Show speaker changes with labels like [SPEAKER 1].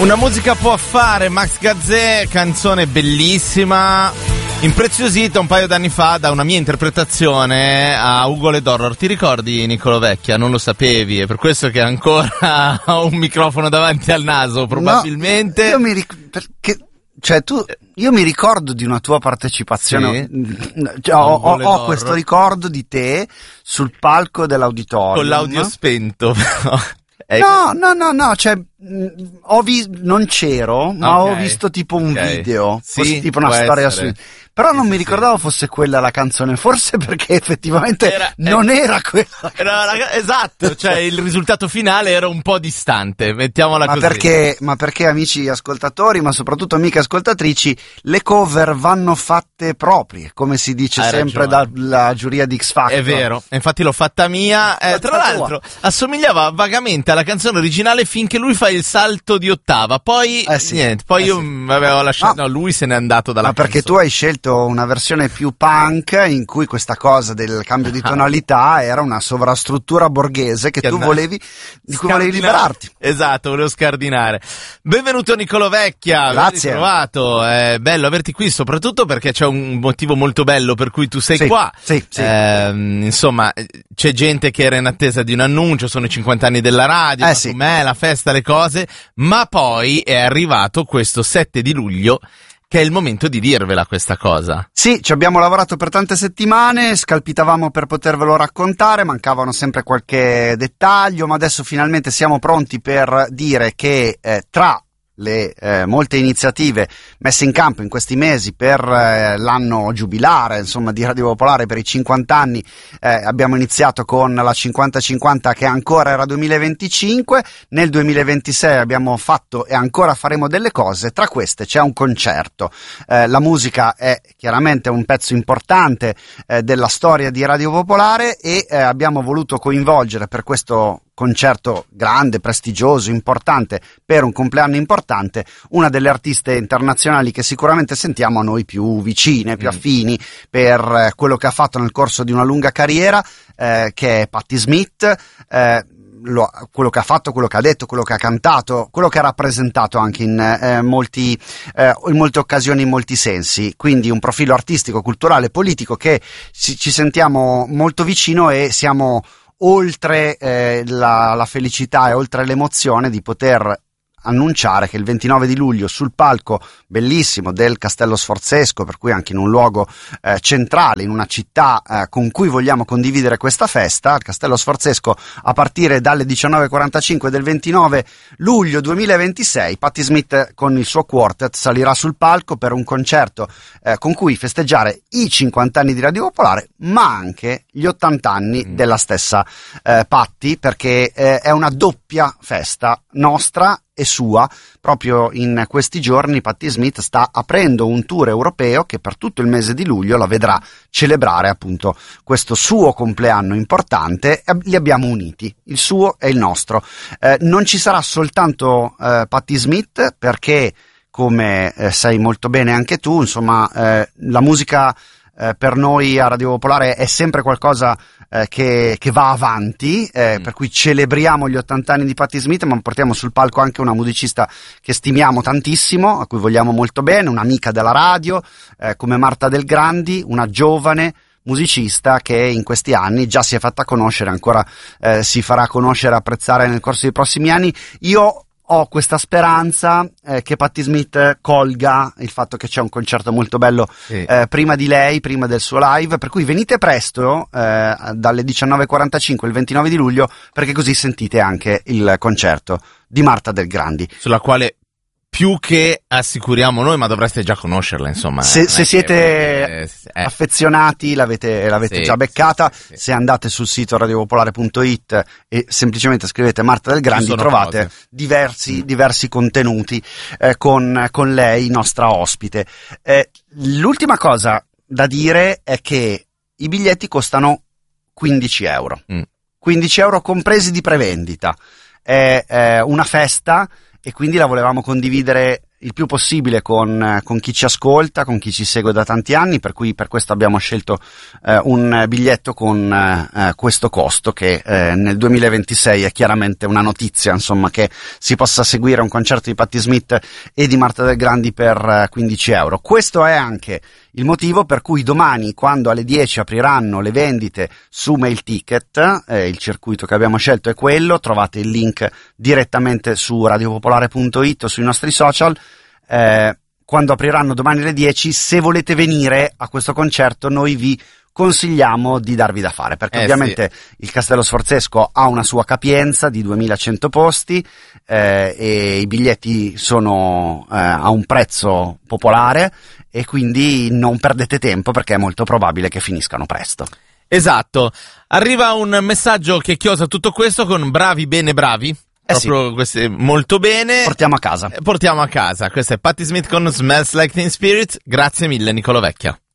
[SPEAKER 1] Una musica può fare, Max Gazzè, canzone bellissima, impreziosita un paio d'anni fa da una mia interpretazione a Ugo Le Dorror. Ti ricordi, Niccolo Vecchia? Non lo sapevi, è per questo che ancora ho un microfono davanti al naso, probabilmente.
[SPEAKER 2] No, io mi ricordo di una tua partecipazione,
[SPEAKER 1] sì?
[SPEAKER 2] Ho questo ricordo di te sul palco dell'auditorium.
[SPEAKER 1] Con l'audio spento, però.
[SPEAKER 2] No, cioè, non c'ero, ma ho visto tipo un video,
[SPEAKER 1] sì,
[SPEAKER 2] tipo una storia su... Però non mi ricordavo fosse quella la canzone, forse perché effettivamente non era quella.
[SPEAKER 1] Esatto, cioè il risultato finale era un po' distante, mettiamola così.
[SPEAKER 2] Ma perché, amici ascoltatori, ma soprattutto amiche ascoltatrici, le cover vanno fatte proprie, come si dice sempre dalla giuria di X Factor.
[SPEAKER 1] È vero, infatti l'ho fatta mia, tra l'altro assomigliava vagamente alla canzone originale finché lui fa il salto di ottava, poi niente, poi io avevo lasciato, lui se n'è andato dalla canzone.
[SPEAKER 2] Perché tu hai scelto una versione più punk in cui questa cosa del cambio di tonalità era una sovrastruttura borghese di cui volevi liberarti.
[SPEAKER 1] Esatto, volevo scardinare. Benvenuto Niccolo Vecchia.
[SPEAKER 2] Grazie.
[SPEAKER 1] Trovato. È bello averti qui, soprattutto perché c'è un motivo molto bello per cui tu sei qua.
[SPEAKER 2] Sì.
[SPEAKER 1] Insomma, c'è gente che era in attesa di un annuncio, sono i 50 anni della radio, la festa, le cose, ma poi è arrivato questo 7 di luglio che è il momento di dirvela questa cosa.
[SPEAKER 2] Sì, ci abbiamo lavorato per tante settimane, scalpitavamo per potervelo raccontare, mancavano sempre qualche dettaglio, ma adesso finalmente siamo pronti per dire che tra le molte iniziative messe in campo in questi mesi per l'anno giubilare, insomma, di Radio Popolare per i 50 anni, abbiamo iniziato con la 50-50 che ancora era 2025, nel 2026 abbiamo fatto e ancora faremo delle cose, tra queste c'è un concerto. La musica è chiaramente un pezzo importante della storia di Radio Popolare e abbiamo voluto coinvolgere per questo concerto grande, prestigioso, importante, per un compleanno importante, una delle artiste internazionali che sicuramente sentiamo a noi più vicine, più affini per quello che ha fatto nel corso di una lunga carriera, che è Patti Smith, quello che ha fatto, quello che ha detto, quello che ha cantato, quello che ha rappresentato anche in molte occasioni, in molti sensi. Quindi un profilo artistico, culturale, politico che ci sentiamo molto vicino e siamo oltre la felicità e oltre l'emozione di poter annunciare che il 29 di luglio sul palco bellissimo del Castello Sforzesco, per cui anche in un luogo centrale, in una città con cui vogliamo condividere questa festa, il Castello Sforzesco, a partire dalle 19.45 del 29 luglio 2026, Patti Smith con il suo quartet salirà sul palco per un concerto con cui festeggiare i 50 anni di Radio Popolare, ma anche gli 80 anni della stessa Patti, perché è una doppia festa nostra e sua. Proprio in questi giorni Patti Smith sta aprendo un tour europeo che per tutto il mese di luglio la vedrà celebrare appunto questo suo compleanno importante. Li abbiamo uniti, il suo e il nostro. Non ci sarà soltanto Patti Smith, perché come sai molto bene anche tu, insomma, la musica per noi a Radio Popolare è sempre qualcosa che va avanti, per cui celebriamo gli 80 anni di Patti Smith, ma portiamo sul palco anche una musicista che stimiamo tantissimo, a cui vogliamo molto bene, un'amica della radio, come Marta Del Grandi, una giovane musicista che in questi anni già si è fatta conoscere, ancora si farà conoscere e apprezzare nel corso dei prossimi anni. Io ho questa speranza che Patti Smith colga il fatto che c'è un concerto molto bello prima di lei, prima del suo live, per cui venite presto dalle 19.45 il 29 di luglio, perché così sentite anche il concerto di Marta Del Grandi,
[SPEAKER 1] sulla quale più che assicuriamo noi, ma dovreste già conoscerla, insomma.
[SPEAKER 2] Se siete affezionati l'avete già beccata. Sì. Se andate sul sito radiopopolare.it e semplicemente scrivete Marta Del Grandi, trovate diversi contenuti con lei, nostra ospite. L'ultima cosa da dire è che i biglietti costano 15 euro. 15 euro compresi di prevendita. È una festa e quindi la volevamo condividere il più possibile con chi ci ascolta, con chi ci segue da tanti anni, per cui per questo abbiamo scelto un biglietto con questo costo che nel 2026 è chiaramente una notizia, insomma, che si possa seguire un concerto di Patti Smith e di Marta Del Grandi per 15 euro. Questo è anche il motivo per cui domani, quando alle 10 apriranno le vendite su Mail Ticket, il circuito che abbiamo scelto è quello, trovate il link direttamente su radiopopolare.it o sui nostri social. Quando apriranno domani alle 10, se volete venire a questo concerto, noi vi consigliamo di darvi da fare, perché ovviamente sì, il Castello Sforzesco ha una sua capienza di 2100 posti e i biglietti sono a un prezzo popolare, e quindi non perdete tempo perché è molto probabile che finiscano presto.
[SPEAKER 1] Esatto. Arriva un messaggio che chiosa tutto questo con bravi, bene, bravi. Proprio sì, queste molto bene.
[SPEAKER 2] Portiamo a casa.
[SPEAKER 1] Portiamo a casa. Questa è Patti Smith con Smells Like Teen Spirit. Grazie mille, Niccolò Vecchia.